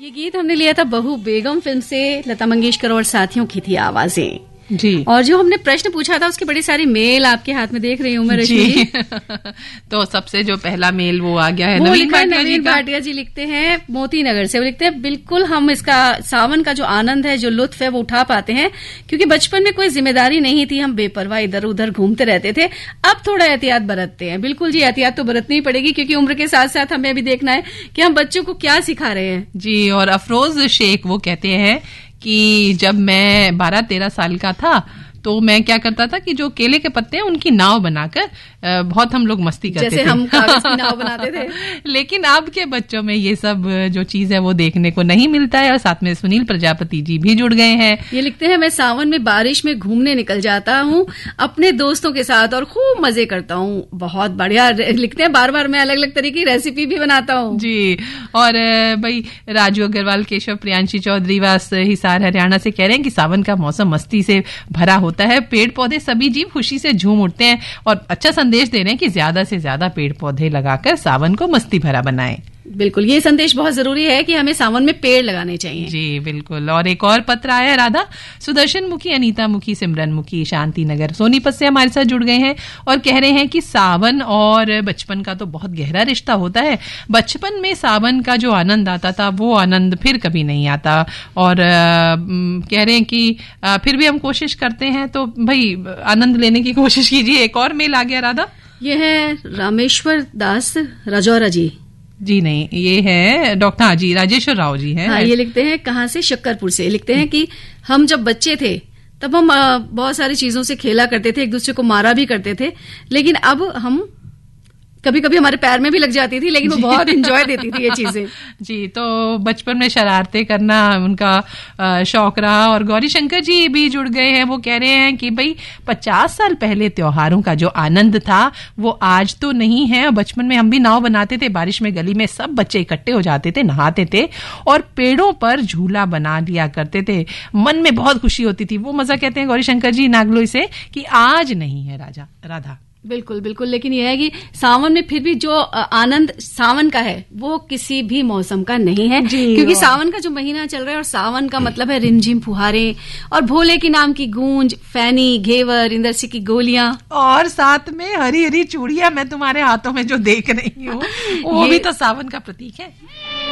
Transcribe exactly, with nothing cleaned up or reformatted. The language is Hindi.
ये गीत हमने लिया था बहू बेगम फिल्म से, लता मंगेशकर और साथियों की थी आवाजें जी। और जो हमने प्रश्न पूछा था उसके बड़ी सारी मेल आपके हाथ में देख रही हूँ मैं रश्मि। तो सबसे जो पहला मेल वो आ गया है, वो नवीन भाटिया नवीन भाटिया जी लिखते हैं मोती नगर से। वो लिखते हैं बिल्कुल हम इसका सावन का जो आनंद है, जो लुत्फ है वो उठा पाते हैं, क्योंकि बचपन में कोई जिम्मेदारी नहीं थी, हम बेपरवाह इधर उधर घूमते रहते थे। अब थोड़ा एहतियात बरतते हैं। बिल्कुल जी, एहतियात तो बरतनी ही पड़ेगी, क्योंकि उम्र के साथ साथ हमें अभी देखना है कि हम बच्चों को क्या सिखा रहे हैं जी। और अफरोज शेख वो कहते हैं कि जब मैं बारह तेरह साल का था तो मैं क्या करता था कि जो केले के पत्ते हैं उनकी नाव बनाकर बहुत हम लोग मस्ती करते जैसे थे, हम कागज की नाव बनाते थे। लेकिन अब के बच्चों में ये सब जो चीज है वो देखने को नहीं मिलता है। और साथ में सुनील प्रजापति जी भी जुड़ गए हैं। ये लिखते हैं मैं सावन में बारिश में घूमने निकल जाता हूँ अपने दोस्तों के साथ और खूब मजे करता हूँ। बहुत बढ़िया लिखते हैं, बार बार मैं अलग अलग तरह की रेसिपी भी बनाता हूँ जी। और भाई राजू अग्रवाल, केशव, प्रियांशी चौधरी वास हिसार हरियाणा से कह रहे हैं कि सावन का मौसम मस्ती से भरा होता है, पेड़ पौधे सभी जीव खुशी से झूम उठते हैं। और अच्छा संदेश दे रहे हैं कि ज्यादा से ज्यादा पेड़ पौधे लगाकर सावन को मस्ती भरा बनाएं। बिल्कुल, ये संदेश बहुत जरूरी है कि हमें सावन में पेड़ लगाने चाहिए जी। बिल्कुल। और एक और पत्र आया है राधा, सुदर्शन मुखी, अनीता मुखी, सिमरन मुखी, शांति नगर सोनीपत से हमारे साथ जुड़ गए हैं और कह रहे हैं कि सावन और बचपन का तो बहुत गहरा रिश्ता होता है। बचपन में सावन का जो आनंद आता था वो आनंद फिर कभी नहीं आता। और आ, कह रहे हैं कि आ, फिर भी हम कोशिश करते हैं, तो भाई आनंद लेने की कोशिश कीजिए। एक और मेल आ गया राधा, ये है रामेश्वर दास राजौरा जी। जी नहीं, ये है डॉक्टर हाँ जी राजेश्वर राव जी हैं। हाँ, ये लिखते हैं कहाँ से, शक्करपुर से। लिखते हैं कि हम जब बच्चे थे तब हम बहुत सारी चीजों से खेला करते थे, एक दूसरे को मारा भी करते थे, लेकिन अब हम कभी कभी हमारे पैर में भी लग जाती थी, लेकिन वो बहुत एंजॉय देती थी ये चीजें जी। तो बचपन में शरारतें करना उनका शौक रहा। और गौरी शंकर जी भी जुड़ गए हैं। वो कह रहे हैं कि भाई पचास साल पहले त्योहारों का जो आनंद था वो आज तो नहीं है। बचपन में हम भी नाव बनाते थे, बारिश में गली में सब बच्चे इकट्ठे हो जाते थे, नहाते थे और पेड़ों पर झूला बना लिया करते थे। मन में बहुत खुशी होती थी। वो मजा कहते हैं गौरी शंकर जी नागलोई से कि आज नहीं है राजा राधा। बिल्कुल बिल्कुल, लेकिन यह है कि सावन में फिर भी जो आनंद सावन का है वो किसी भी मौसम का नहीं है, क्योंकि सावन का जो महीना चल रहा है और सावन का मतलब है रिमझिम फुहारे और भोले के नाम की गूंज, फैनी, घेवर, इंद्रसी की गोलियां और साथ में हरी हरी चूड़ियां मैं तुम्हारे हाथों में जो देख रही हूँ वो भी तो सावन का प्रतीक है।